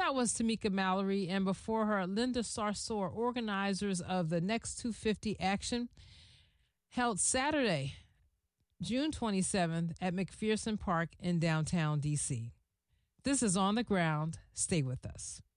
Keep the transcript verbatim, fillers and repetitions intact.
That was Tamika Mallory, and before her, Linda Sarsour, organizers of the Next two fifty Action, held Saturday, June twenty-seventh at McPherson Park in downtown D C. This is On the Ground. Stay with us.